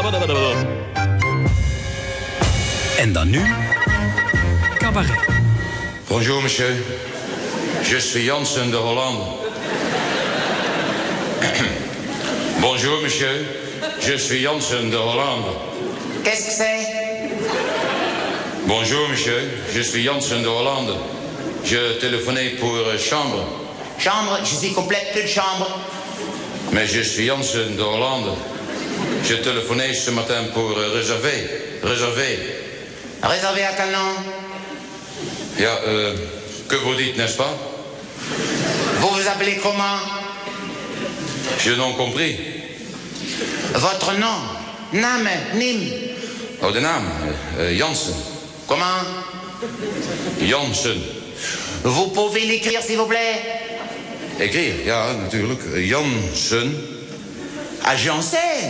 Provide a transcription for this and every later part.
En dan nu... Cabaret. Bonjour, monsieur. Je suis Jansen de Hollande. Bonjour, monsieur. Je suis Jansen de Hollande. Qu'est-ce que c'est? Bonjour, monsieur. Je suis Jansen de Hollande. Je téléphonais pour chambre. Chambre, je suis complète, plus de chambre. Mais je suis Jansen de Hollande. Je téléphonais ce matin pour réserver. Réservé à quel nom? Ja, que vous dites, n'est-ce pas? Vous vous appelez comment? Je n'ai compris. Votre nom? Name, Nim. Oh, de naam. Jansen. Comment? Jansen. Vous pouvez l'écrire, s'il vous plaît? Écrire, ja, natuurlijk. Jansen. À Janssen.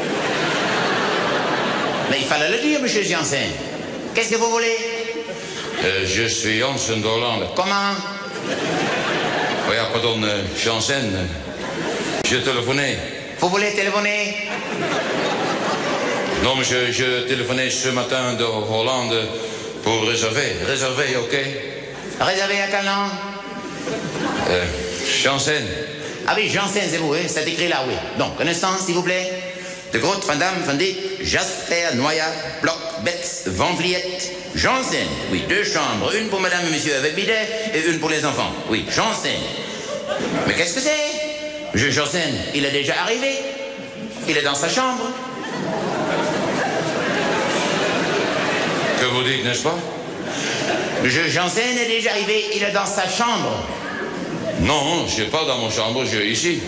Mais il fallait le dire, monsieur Janssen. Qu'est-ce que vous voulez? Je suis Jansen de Hollande. Comment? Oh ja, pardon, Jansen. Je téléphonais. Vous voulez téléphoner? Non, monsieur, je téléphonais ce matin de Hollande pour réserver. Réserver, ok? Réservé à quel nom? Jansen. Ah oui, Janssen, c'est vous, hein? C'est écrit là, oui. Donc, un instant, s'il vous plaît. De Groot, Van Damme, Van Dijk, Jasper, Noya, Bloch, Betz, Van Vliet, Janssen. Oui, 2 chambres. Une pour madame et monsieur avec bidet et une pour les enfants. Oui, Janssen. Mais qu'est-ce que c'est? Monsieur Janssen, il est déjà arrivé. Il est dans sa chambre. Que vous dites, n'est-ce pas? Monsieur Janssen est déjà arrivé. Il est dans sa chambre. Non, je suis pas dans mon chambre, je suis ici.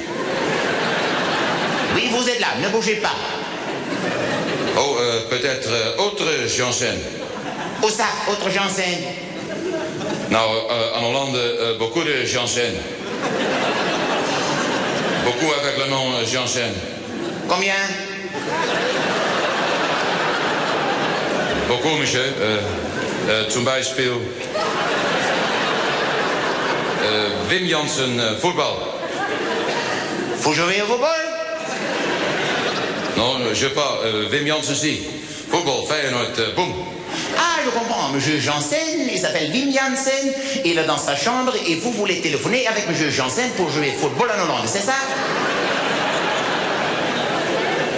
Oui, vous êtes là, ne bougez pas. Oh, peut-être autre Jansen. Où ça, autre Janssen? Nou, en Hollande, beaucoup de Jansen. Beaucoup avec le nom Jansen. Combien? Beaucoup, monsieur. Zum Beispiel... Wim Jansen, voetbal. Faut jouer au football? Non, je pas. Wim Jansen, si. Voetbal, Feyenoord, boum. Ah, je comprends. Monsieur Janssen, il s'appelle Wim Janssen. Il est dans sa chambre et vous voulez téléphoner avec monsieur Janssen pour jouer au football en Hollande, c'est ça?